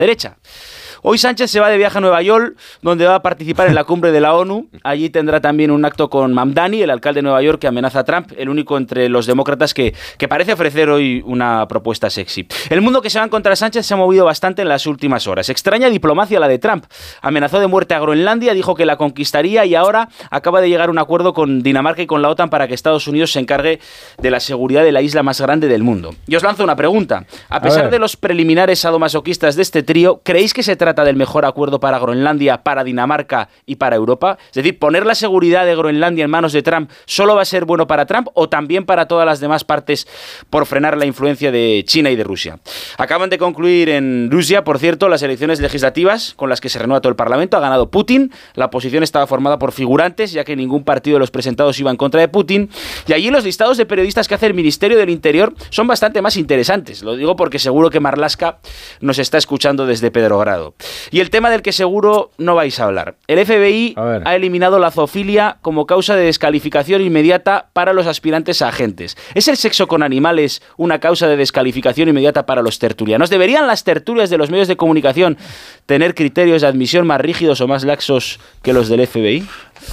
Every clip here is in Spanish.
derecha. Hoy Sánchez se va de viaje a Nueva York, donde va a participar en la cumbre de la ONU. Allí tendrá también un acto con Mamdani, el alcalde de Nueva York que amenaza a Trump, el único entre los demócratas que parece ofrecer hoy una propuesta sexy. El mundo que se va contra Sánchez se ha movido bastante en las últimas horas. Extraña diplomacia la de Trump. Amenazó de muerte a Groenlandia, dijo que la conquistaría y ahora acaba de llegar a un acuerdo con Dinamarca y con la OTAN para que Estados Unidos se encargue de la seguridad de la isla más grande del mundo. Y os lanzo una pregunta. A pesar de los preliminares sadomasoquistas de este trío, ¿creéis que se trata del mejor acuerdo para Groenlandia, para Dinamarca y para Europa? Es decir, ¿poner la seguridad de Groenlandia en manos de Trump solo va a ser bueno para Trump o también para todas las demás partes por frenar la influencia de China y de Rusia? Acaban de concluir en Rusia, por cierto, las elecciones legislativas con las que se renueva todo el Parlamento. Ha ganado Putin. La oposición estaba formada por figurantes, ya que ningún partido de los presentados iba en contra de Putin. Y allí los listados de periodistas que hace el Ministerio del Interior son bastante más interesantes. Lo digo porque seguro que Marlaska nos está escuchando desde Pedrogrado. Y el tema del que seguro no vais a hablar. El FBI ha eliminado la zoofilia como causa de descalificación inmediata para los aspirantes a agentes. ¿Es el sexo con animales una causa de descalificación inmediata para los tertulianos? ¿Deberían las tertulias de los medios de comunicación tener criterios de admisión más rígidos o más laxos que los del FBI?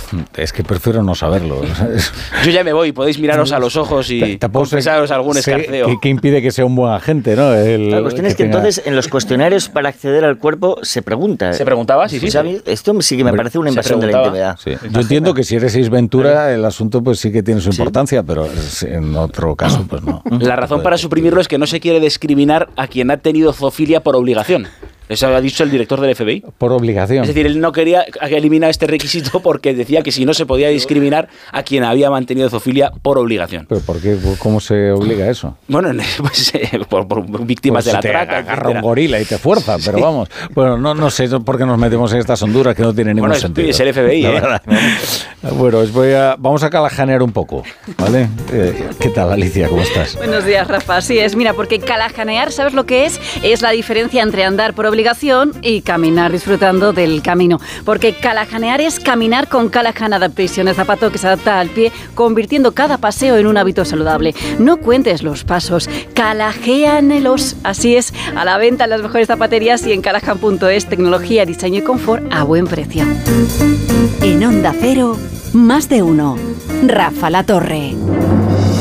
Es que prefiero no saberlo. Yo ya me voy, podéis miraros a los ojos y confesaros algún escarceo. ¿Qué impide que sea un buen agente, no? La cuestión es que entonces en los cuestionarios para acceder al cuerpo se pregunta. ¿Se preguntaba? Sí. Esto sí que me parece una invasión de la intimidad. Sí. Yo entiendo que si eres Ace Ventura el asunto pues sí que tiene su importancia, pero en otro caso pues no. La razón para suprimirlo es que no se quiere discriminar a quien ha tenido zoofilia por obligación. Eso ha dicho el director del FBI. Por obligación. Es decir, él no quería eliminar este requisito porque decía que si no se podía discriminar a quien había mantenido zoofilia por obligación. ¿Pero por qué? ¿Cómo se obliga eso? Bueno, pues, por víctimas de la trata. Te agarra un gorila y te fuerza, pero vamos. Bueno, no sé por qué nos metemos en estas honduras que no tienen ningún sentido. Es el FBI, Bueno, vamos a calajanear un poco, ¿vale? ¿Qué tal, Alicia? ¿Cómo estás? Buenos días, Rafa. Así es, mira, porque calajanear, ¿sabes lo que es? Es la diferencia entre andar por obligación y caminar disfrutando del camino. Porque calajanear es caminar con Callahan Adaptation, el zapato que se adapta al pie, convirtiendo cada paseo en un hábito saludable. No cuentes los pasos, calajéanelos. Así es, a la venta en las mejores zapaterías y en callahan.es, tecnología, diseño y confort a buen precio. En Onda Cero, más de uno. Rafa La Torre.